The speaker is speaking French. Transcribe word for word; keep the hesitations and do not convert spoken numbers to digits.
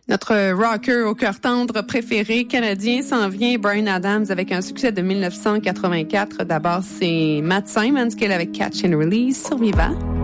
Notre rocker au cœur tendre préféré canadien s'en vient, Bryan Adams, avec un succès de dix-neuf cent quatre-vingt-quatre. D'abord, c'est Matt Simons qui est là avec Catch and Release sur Viva.